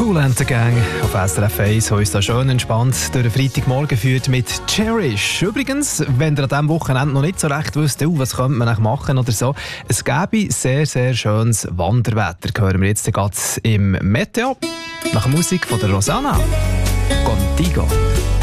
Kool and the Gang auf SRF 1, die uns da schön entspannt durch den Freitagmorgen führt mit Cherish. Übrigens, wenn ihr an diesem Wochenende noch nicht so recht wisst, was könnte man eigentlich machen oder so, es gäbe sehr, sehr schönes Wanderwetter. Hören wir jetzt gerade im Meteo nach Musik von der Rosanna. Contigo.